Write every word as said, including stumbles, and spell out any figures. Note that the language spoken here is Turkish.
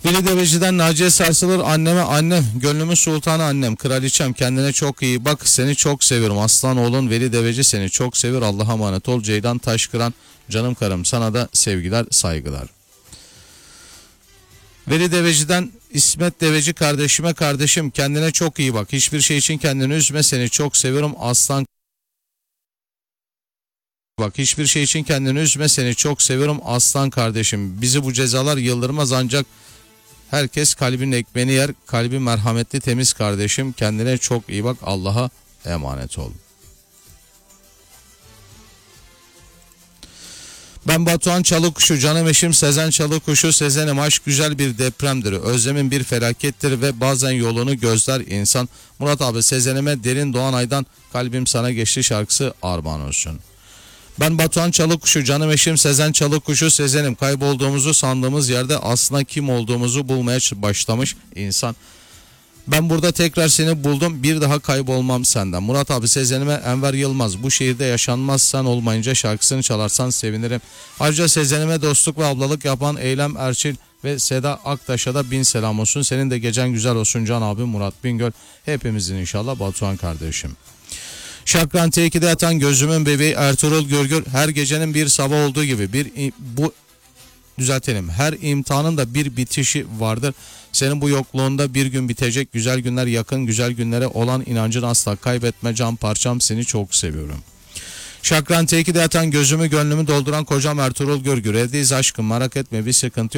Veli Deveci'den Naciye Sarsılır. Anneme annem, gönlümün sultanı annem, kraliçem, kendine çok iyi bak, seni çok seviyorum. Aslan oğlun Veli Deveci seni çok seviyor. Allah'a emanet ol. Ceydan Taşkıran, canım karım, sana da sevgiler, saygılar. Veli Deveci'den İsmet Deveci kardeşime, kardeşim kendine çok iyi bak, hiçbir şey için kendini üzme, seni çok seviyorum. Aslan bak, hiçbir şey için kendini üzme, seni çok seviyorum. Aslan kardeşim, bizi bu cezalar yıldırmaz, ancak herkes kalbinin ekmeğini yer. Kalbi merhametli, temiz kardeşim, kendine çok iyi bak, Allah'a emanet ol. Ben Batuhan Çalıkuşu, canım eşim Sezen Çalıkuşu. Sezen'im, aşk güzel bir depremdir, özlemin bir felakettir ve bazen yolunu gözler insan. Murat abi, Sezen'ime Derin Doğanay'dan Kalbim Sana Geçti şarkısı armağan olsun. Ben Batuhan Çalıkuşu, canım eşim Sezen Çalıkuşu. Sezen'im, kaybolduğumuzu sandığımız yerde aslında kim olduğumuzu bulmaya başlamış insan. Ben burada tekrar seni buldum, bir daha kaybolmam senden. Murat abi, Sezen'ime Enver Yılmaz, bu şehirde yaşanmaz sen olmayınca şarkısını çalarsan sevinirim. Ayrıca Sezen'ime dostluk ve ablalık yapan Eylem Erçil ve Seda Aktaş'a da bin selam olsun. Senin de gecen güzel olsun can abi Murat Bingöl. Hepimizin inşallah Batuhan kardeşim. Şakran T iki'de yatan gözümün bebeği Ertuğrul Gürgür. Her gecenin bir sabah olduğu gibi bir bu düzeltelim. Her imtihanın da bir bitişi vardır. Senin bu yokluğunda bir gün bitecek, güzel günler yakın, güzel günlere olan inancını asla kaybetme can parçam, seni çok seviyorum. Şakran T iki'de yatan gözümü gönlümü dolduran kocam Ertuğrul Gürgür. Evdeyiz aşkım, merak etme, bir sıkıntı yok.